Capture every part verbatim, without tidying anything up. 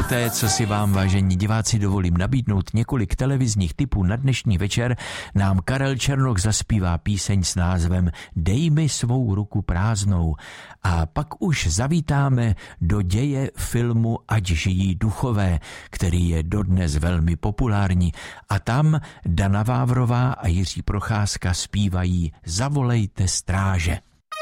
Poté, co si vám, vážení diváci, dovolím nabídnout několik televizních tipů na dnešní večer, nám Karel Černoch zaspívá píseň s názvem Dej mi svou ruku prázdnou. A pak už zavítáme do děje filmu Ať žijí duchové, který je dodnes velmi populární. A tam Dana Vávrová a Jiří Procházka zpívají Zavolejte stráže.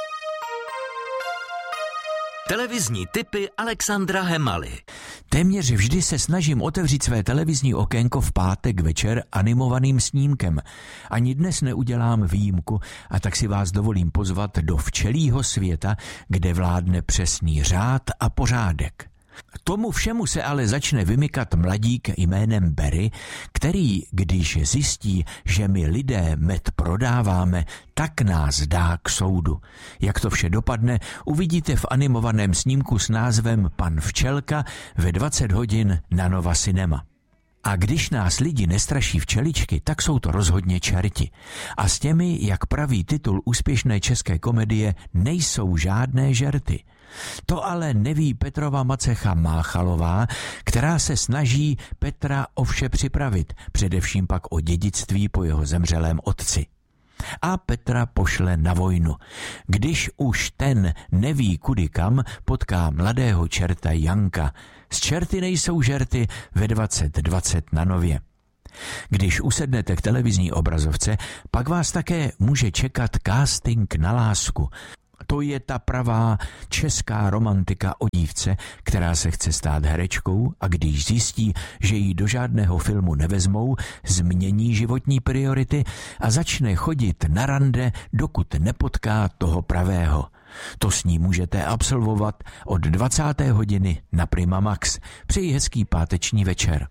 Televizní tipy Alexandra Hemaly. Téměř vždy se snažím otevřít své televizní okénko v pátek večer animovaným snímkem. Ani dnes neudělám výjimku a tak si vás dovolím pozvat do včelího světa, kde vládne přesný řád a pořádek. Tomu všemu se ale začne vymykat mladík jménem Barry, který, když zjistí, že my lidé med prodáváme, tak nás dá k soudu. Jak to vše dopadne, uvidíte v animovaném snímku s názvem Pan Včelka ve dvacet hodin na Nova Cinema. A když nás lidi nestraší včeličky, tak jsou to rozhodně čerti. A s těmi, jak praví titul úspěšné české komedie, nejsou žádné žerty. To ale neví Petrova macecha Máchalová, která se snaží Petra o vše připravit, především pak o dědictví po jeho zemřelém otci. A Petra pošle na vojnu. Když už ten neví kudy kam, potká mladého čerta Janka. Z čerty nejsou žerty ve dvacet dvacet na Nově. Když usednete k televizní obrazovce, pak vás také může čekat casting na lásku. To je ta pravá česká romantika o dívce, která se chce stát herečkou a když zjistí, že ji do žádného filmu nevezmou, změní životní priority a začne chodit na rande, dokud nepotká toho pravého. To s ní můžete absolvovat od dvacáté hodiny na Prima Max. Přeji hezký páteční večer.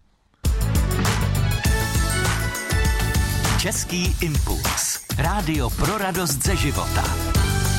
Český impuls. Rádio pro radost ze života.